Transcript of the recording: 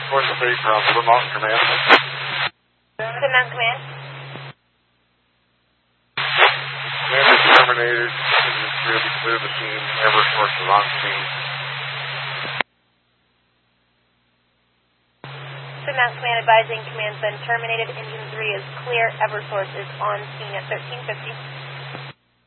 Source 3 from Blue Mountain Command. Blue Mountain Command. Command is terminated. Engine 3 will be clear of the team. Eversource is on scene. Blue Mountain Command advising command's been terminated. Engine 3 is clear. Eversource is on scene at 1350.